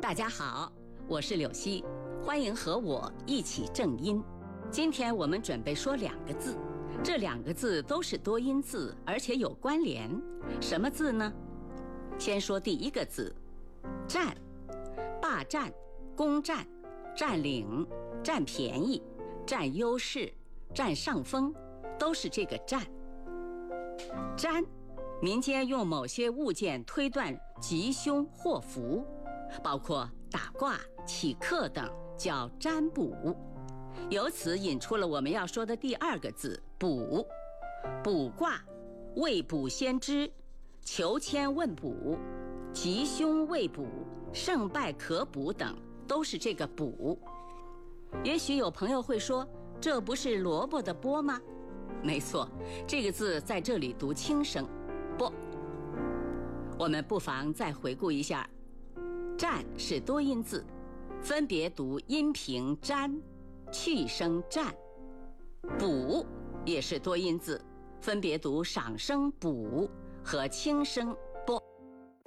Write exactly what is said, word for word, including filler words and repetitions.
大家好，我是柳溪，欢迎和我一起正音。今天我们准备说两个字，这两个字都是多音字，而且有关联。什么字呢？先说第一个字，占。霸占、攻占、占领、占便宜、占优势、占上风，都是这个占。占，民间用某些物件推断吉凶祸福，包括打卦、起克等，叫占卜。由此引出了我们要说的第二个字，卜。卜卦，未卜先知，求签问卜，吉凶未卜，胜败可卜等，都是这个卜。也许有朋友会说，这不是萝卜的卜吗？没错，这个字在这里读轻声，卜。我们不妨再回顾一下，占是多音字，分别读阴平占、去声占。卜也是多音字，分别读赏声卜和轻声